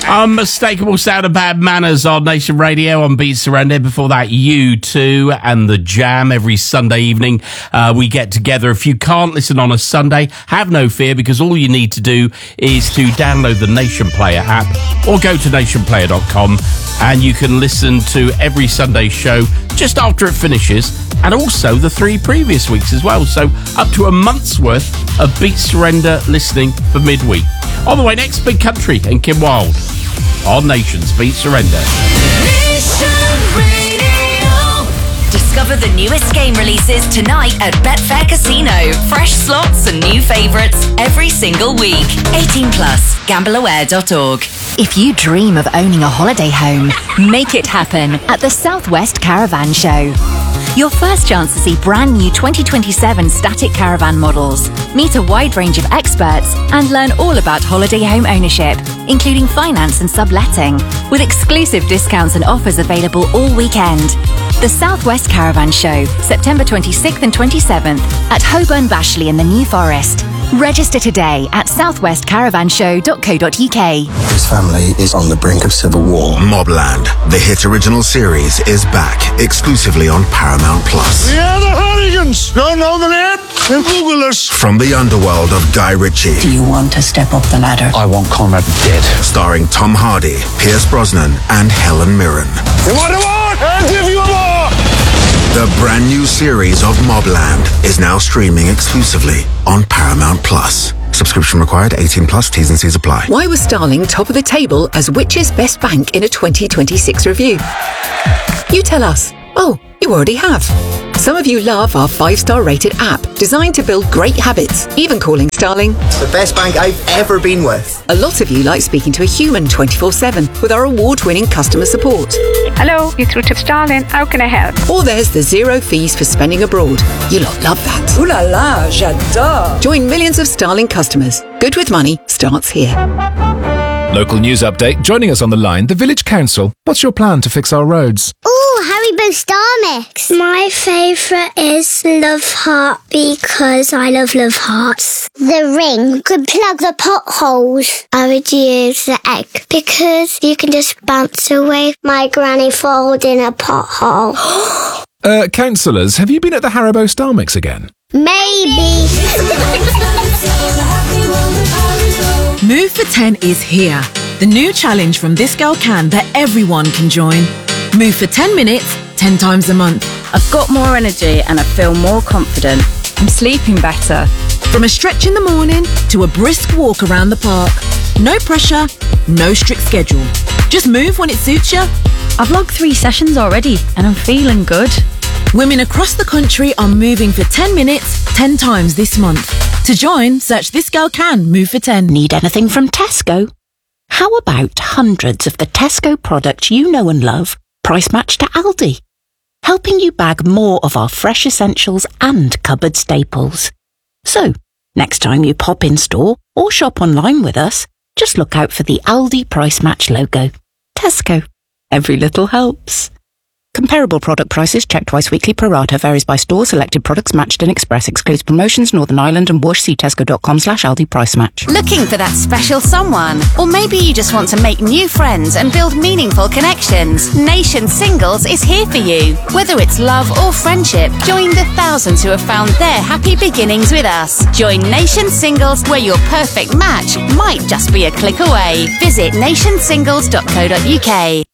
Unmistakable sound of Bad Manners on Nation Radio on Beat Surrender. Before that, U2 and The Jam. Every Sunday evening, we get together. If you can't listen on a Sunday, have no fear, because all you need to do is to download the Nation Player app or go to nationplayer.com and you can listen to every Sunday show just after it finishes, and also the 3 previous weeks as well. So up to a month's worth of Beat Surrender listening for midweek. On the way next, Big Country and Kim Wilde on Nation's Beat Surrender. Nation Radio. Discover the newest game releases tonight at Betfair Casino. Fresh slots and new favourites every single week. 18 plus. GambleAware.org. If you dream of owning a holiday home, make it happen at the Southwest Caravan Show. Your first chance to see brand new 2027 static caravan models, meet a wide range of experts, and learn all about holiday home ownership, including finance and subletting, with exclusive discounts and offers available all weekend. The Southwest Caravan Show, September 26th and 27th at Holborn Bashley in the New Forest. Register today at southwestcaravanshow.co.uk. This family is on the brink of civil war. Mobland, the hit original series, is back exclusively on Paramount Plus. Yeah, the hooligans! Don't know the name? Then Google us. From the underworld of Guy Ritchie. Do you want to step up the ladder? I want Conrad dead. Starring Tom Hardy, Pierce Brosnan, and Helen Mirren. You want a war? I'll give you a war! The brand new series of Mobland is now streaming exclusively on Paramount Plus. Subscription required, 18 plus, T's and C's apply. Why was Starling top of the table as Which's best bank in a 2026 review? You tell us. Oh, you already have. Some of you love our 5-star rated app, designed to build great habits, even calling Starling the best bank I've ever been with. A lot of you like speaking to a human 24/7 with our award-winning customer support. Hello, you're through to Starling. How can I help? Or there's the 0 fees for spending abroad. You lot love that. Ooh la la, j'adore. Join millions of Starling customers. Good with money starts here. Local news update. Joining us on the line, the Village Council. What's your plan to fix our roads? Ooh, Haribo Star Mix. My favourite is Love Heart because I love Hearts. The ring could plug the potholes. I would use the egg because you can just bounce away my granny falling in a pothole. Councillors, have you been at the Haribo Star Mix again? Maybe. Move for 10 is here. The new challenge from This Girl Can that everyone can join. Move for 10 minutes, 10 times a month. I've got more energy and I feel more confident. I'm sleeping better. From a stretch in the morning to a brisk walk around the park. No pressure, no strict schedule. Just move when it suits you. I've logged 3 sessions already and I'm feeling good. Women across the country are moving for 10 minutes, 10 times this month. To join, search This Girl Can Move for 10. Need anything from Tesco? How about hundreds of the Tesco products you know and love, price matched to Aldi? Helping you bag more of our fresh essentials and cupboard staples. So, next time you pop in store or shop online with us, just look out for the Aldi price match logo. Tesco. Every little helps. Comparable product prices checked twice weekly pro rata, varies by store, selected products matched in Express, excludes promotions, Northern Ireland and Wash. See tesco.com/Aldi price match. Looking for that special someone? Or maybe you just want to make new friends and build meaningful connections? Nation Singles is here for you. Whether it's love or friendship, join the thousands who have found their happy beginnings with us. Join Nation Singles, where your perfect match might just be a click away. Visit nationsingles.co.uk.